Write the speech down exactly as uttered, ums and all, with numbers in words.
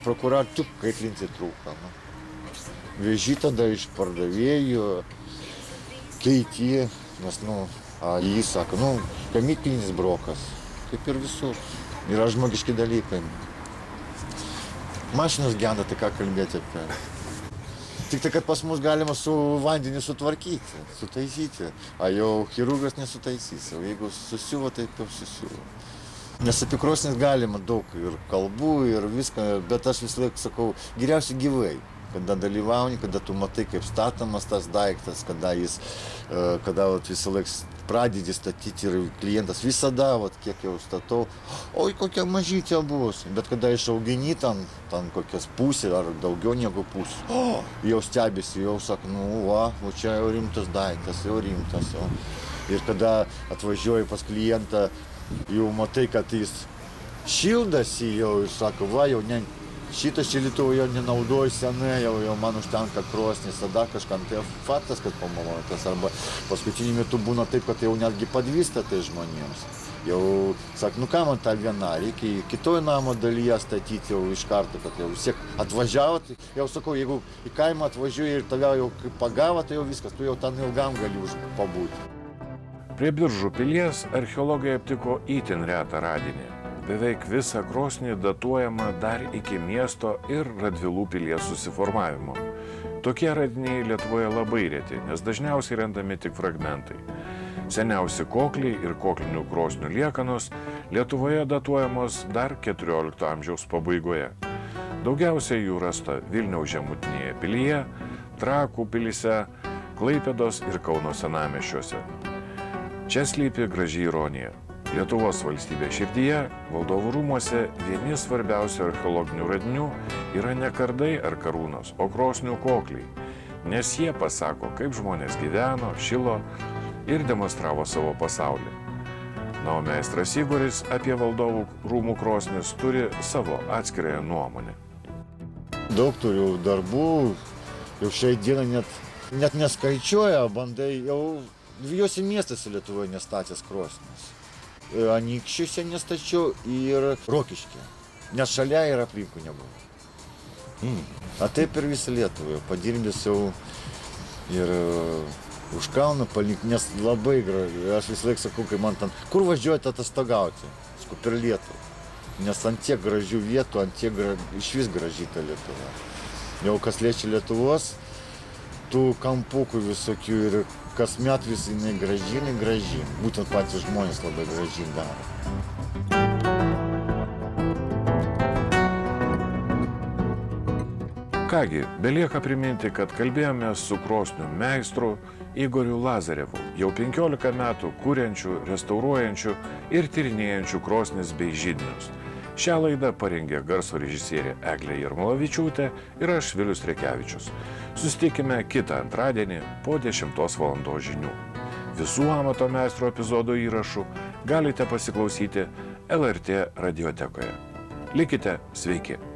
Prokurar tik kaitlinti trūko. Nu. Veži tada iš pardavėjų, keiti, nes, nu, a, jis sako, nu, gamyklinis brokas, kaip ir visur. Yra žmogiški dalykai. Mašinos genda, tai ką kalbėti apie. Tik tai, kad pas mus galima su vandeniu sutvarkyti, sutaisyti, a jau chirurgas nesutaisys, o jeigu susiuvo, taip jau susiuvo. Nes apie krosnis galima daug ir kalbų, ir viską, bet aš vis laik sakau, geriausiai gyvai. Kada dalyvauni, kada tu matai, kaip statomas tas daiktas, kada jis, kada vat, visą laik pradedi statyti ir klientas visada, vat, kiek jau statau, oi, kokia mažytė bus. Bet kada išaugini ten, ten kokias pusė ar daugiau negu pusė, o, jau stebisi, jau sako, nu, va, va, čia jau rimtas daiktas, jau rimtas. Jau. Ir kada atvažiuoji pas klientą, jau matai, kad jis šildasi jau ir sako, va, jau ne, šitą šildytuvą jau nenaudoju senai, jau, jau man užtenka krosnis, tada kažkam tai faktas, kad pamalotas, arba paskutiniu metu būna taip, kad jau netgi padvysta tai žmonėms. Jau, sak, nu ką man tą vieną, reikia kitoj namo dalyje statyti jau iš karto, kad jau vis tiek atvažiavo, tai jau sakau, jeigu į kaimą atvažiuoji ir tave jau pagavo, tai jau viskas, tu jau ten ilgam gali pabūti. Prie Biržų pilies archeologai aptiko itin retą radinį. Beveik visą krosnį datuojama dar iki miesto ir Radvilų pilies susiformavimo. Tokie radiniai Lietuvoje labai reti, nes dažniausiai randami tik fragmentai. Seniausi kokliai ir koklinių krosnių liekanos Lietuvoje datuojamos dar keturiolikto amžiaus pabaigoje. Daugiausiai jų rasta Vilniaus žemutinėje pilyje, Trakų pilyse, Klaipėdos ir Kauno senamiesčiuose. Čia slypi graži ironija. Lietuvos valstybės širdyje, Valdovų rūmuose vieni svarbiausių archeologinių radinių yra ne kardai ar karūnos, o krosnių kokliai, nes jie pasako, kaip žmonės gyveno, šilo ir demonstravo savo pasaulį. Na, o meistras Igoris apie Valdovų rūmų krosnis turi savo atskirąją nuomonę. Daug turiu darbų, jau šiai dieną net, net neskaičiuoja, bandai jau dviejose miestuose Lietuvoje nestatęs krosnis. Anykščiuose nestačiau ir Rokiškyje, nes šalia ir aplinkų nebuvo. Mm. A taip ir visą Lietuvą, padirbęs jau ir už kalną palik, nes labai graži. Aš vis laik sakau, kai man ten, kur važiuojate atostogauti, sakau, per Lietuvą. Nes ant tiek gražių vietų, ant tiek gra... iš vis graži ta Lietuva. Jau kas liečia Lietuvos, tų kampukų visokių ir kasmet vis jinai graži, jinai graži. Būtent patys žmonės labai gražiai daro. Kągi, belieka priminti, kad kalbėjome su krosnių meistru Igoriu Lazarevu, jau penkiolika metų kuriančių, restauruojančių ir tyrinėjančių krosnis bei židinius. Šią laidą parengė garso režisierė Eglė Jarmolavičiūtė ir aš Vilius Rekevičius. Susitikime kitą antradienį po dešimtos valandos žinių. Visų amato meistro epizodo įrašų galite pasiklausyti L R T radiotekoje. Likite sveiki!